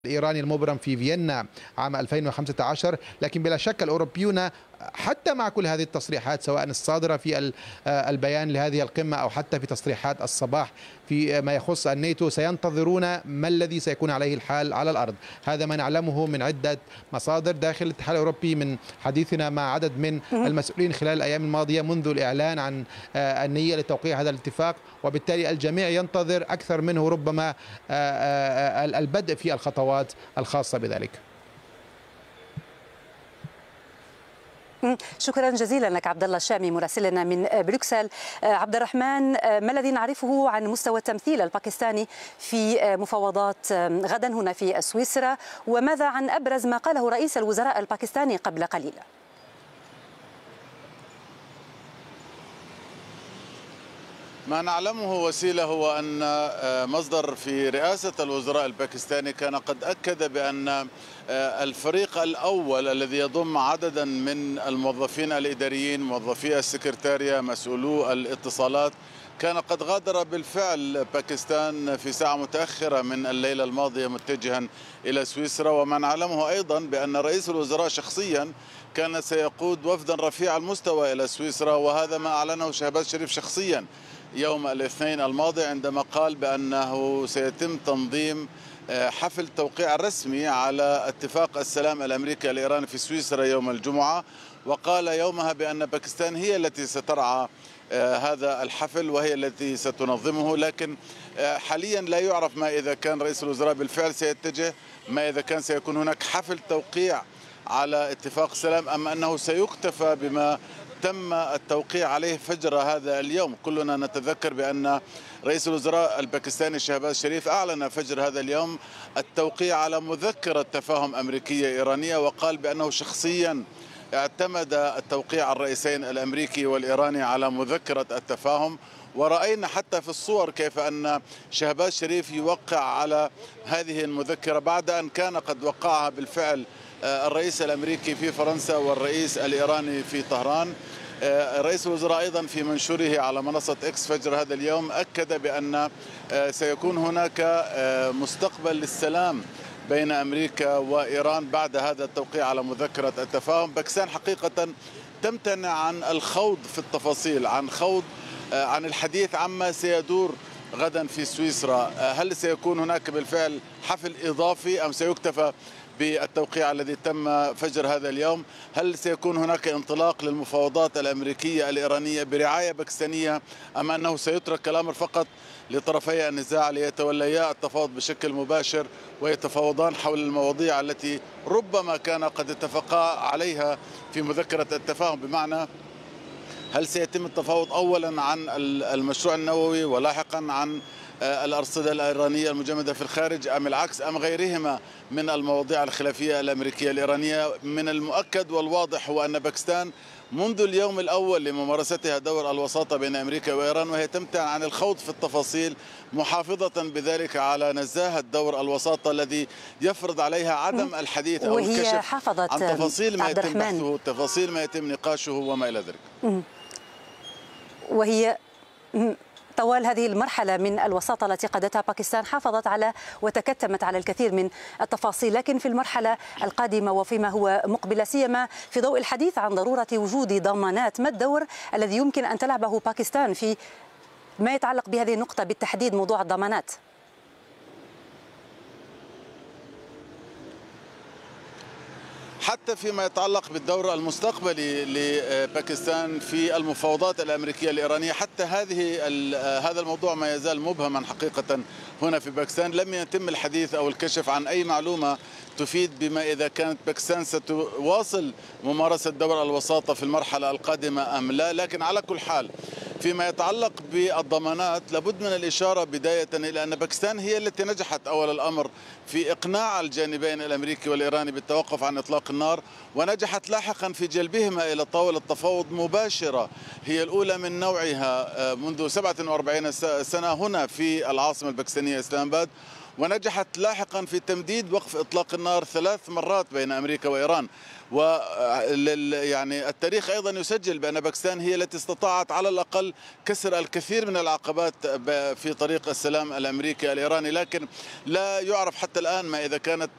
الإيراني المبرم في فيينا عام 2015. لكن بلا شك الأوروبيون حتى مع كل هذه التصريحات سواء الصادرة في البيان لهذه القمة أو حتى في تصريحات الصباح في ما يخص الناتو سينتظرون ما الذي سيكون عليه الحال على الأرض. هذا ما نعلمه من عدة مصادر داخل الاتحاد الأوروبي من حديثنا مع عدد من المسؤولين خلال الأيام الماضية منذ الإعلان عن النية لتوقيع هذا الاتفاق، وبالتالي الجميع ينتظر أكثر منه ربما البدء في الخطوات الخاصة بذلك. شكرا جزيلا لك عبد الله الشامي مراسلنا من بروكسل. عبد الرحمن، ما الذي نعرفه عن مستوى التمثيل الباكستاني في مفاوضات غدا هنا في سويسرا، وماذا عن أبرز ما قاله رئيس الوزراء الباكستاني قبل قليل؟ ما نعلمه وسيلة هو أن مصدر في رئاسة الوزراء الباكستاني كان قد أكد بأن الفريق الأول الذي يضم عددا من الموظفين الإداريين، موظفي السكرتارية، مسؤولو الاتصالات، كان قد غادر بالفعل باكستان في ساعة متأخرة من الليلة الماضية متجها إلى سويسرا. وما نعلمه أيضا بأن رئيس الوزراء شخصيا كان سيقود وفدا رفيع المستوى إلى سويسرا، وهذا ما أعلنه شهباز شريف شخصيا يوم الاثنين الماضي عندما قال بأنه سيتم تنظيم حفل توقيع رسمي على اتفاق السلام الأمريكي الإيراني في سويسرا يوم الجمعة. وقال يومها بأن باكستان هي التي سترعى هذا الحفل وهي التي ستنظمه، لكن حاليا لا يعرف ما إذا كان رئيس الوزراء بالفعل سيتجه، ما إذا كان سيكون هناك حفل توقيع على اتفاق السلام، أم أنه سيكتفى بما تم التوقيع عليه فجر هذا اليوم. كلنا نتذكر بأن رئيس الوزراء الباكستاني شهباز شريف أعلن فجر هذا اليوم التوقيع على مذكرة تفاهم أمريكية إيرانية، وقال بأنه شخصيا اعتمد التوقيع الرئيسين الأمريكي والإيراني على مذكرة التفاهم. ورأينا حتى في الصور كيف أن شهباز شريف يوقع على هذه المذكرة بعد أن كان قد وقعها بالفعل الرئيس الأمريكي في فرنسا والرئيس الإيراني في طهران. رئيس الوزراء أيضا في منشوره على منصة إكس فجر هذا اليوم أكد بأن سيكون هناك مستقبل للسلام بين أمريكا وإيران بعد هذا التوقيع على مذكرة التفاهم. باكستان حقيقة تمتنع عن الخوض في التفاصيل، عن الحديث عما سيدور غدا في سويسرا. هل سيكون هناك بالفعل حفل إضافي أم سيكتفى بالتوقيع الذي تم فجر هذا اليوم؟ هل سيكون هناك انطلاق للمفاوضات الأمريكية الإيرانية برعاية باكستانية أم أنه سيترك الأمر فقط لطرفي النزاع ليتوليا التفاوض بشكل مباشر ويتفاوضان حول المواضيع التي ربما كان قد اتفقا عليها في مذكرة التفاهم؟ بمعنى هل سيتم التفاوض أولا عن المشروع النووي ولاحقا عن الأرصدة الإيرانية المجمدة في الخارج أم العكس أم غيرهما من المواضيع الخلافية الأمريكية الإيرانية؟ من المؤكد والواضح هو أن باكستان منذ اليوم الأول لممارستها دور الوساطة بين أمريكا وإيران وهي تمتنع عن الخوض في التفاصيل، محافظة بذلك على نزاهة دور الوساطة الذي يفرض عليها عدم الحديث أو الكشف عن تفاصيل ما يتم بحثه، تفاصيل ما يتم نقاشه وما إلى ذلك. وهي طوال هذه المرحلة من الوساطة التي قادتها باكستان حافظت على وتكتمت على الكثير من التفاصيل، لكن في المرحلة القادمة وفيما هو مقبل سيما في ضوء الحديث عن ضرورة وجود ضمانات، ما الدور الذي يمكن أن تلعبه باكستان في ما يتعلق بهذه النقطة بالتحديد، موضوع الضمانات؟ حتى فيما يتعلق بالدور المستقبلي لباكستان في المفاوضات الأمريكية الإيرانية، حتى هذا الموضوع ما يزال مبهما حقيقة هنا في باكستان. لم يتم الحديث أو الكشف عن أي معلومة تفيد بما إذا كانت باكستان ستواصل ممارسة دور الوساطة في المرحلة القادمة أم لا. لكن على كل حال فيما يتعلق بالضمانات لابد من الإشارة بداية إلى أن باكستان هي التي نجحت أول الأمر في إقناع الجانبين الأمريكي والإيراني بالتوقف عن إطلاق النار، ونجحت لاحقا في جلبهما إلى طاولة تفاوض مباشرة هي الأولى من نوعها منذ 47 سنة هنا في العاصمة الباكستانية إسلام آباد، ونجحت لاحقا في تمديد وقف إطلاق النار 3 مرات بين أمريكا وإيران. يعني التاريخ أيضا يسجل بأن باكستان هي التي استطاعت على الأقل كسر الكثير من العقبات في طريق السلام الأمريكي الإيراني، لكن لا يعرف حتى الآن ما إذا كانت